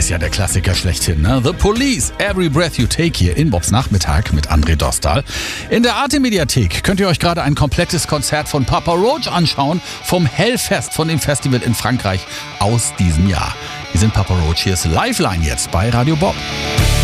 ist ja der Klassiker schlechthin, ne? The Police, Every Breath You Take hier in Bobs Nachmittag mit André Dostal. In der Arte-Mediathek könnt ihr euch gerade ein komplettes Konzert von Papa Roach anschauen, vom Hellfest, von dem Festival in Frankreich aus diesem Jahr. Hier sind Papa Roach, hier ist Lifeline jetzt bei Radio Bob.